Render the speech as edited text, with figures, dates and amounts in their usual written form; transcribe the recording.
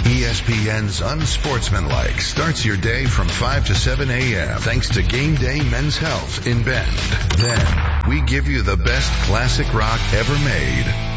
ESPN's Unsportsmanlike starts your day from 5 to 7 a.m. thanks to Game Day Men's Health in Bend. Then, we give you the best classic rock ever made.